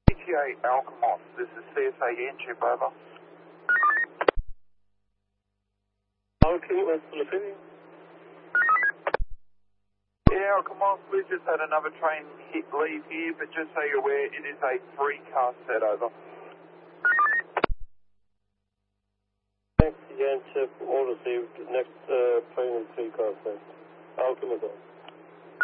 ETA Alkimos, this is CSA Yanchip, over. Alkimos, Philippines. Yeah, Alkimos, we just had another train leave here, but just so you're aware, it is a 3-car set, over. Thanks, Yanchip, all received. Next train in 3-car set. Alkimos.